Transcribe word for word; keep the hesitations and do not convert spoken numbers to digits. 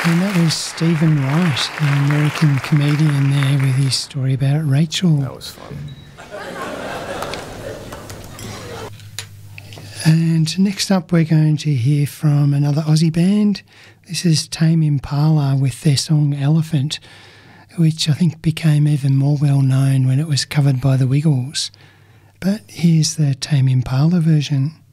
And that was Stephen Wright, an American comedian there with his story about Rachel. That was fun. And next up we're going to hear from another Aussie band. This is Tame Impala with their song Elephant, which I think became even more well known when it was covered by the Wiggles. But here's the Tame Impala version.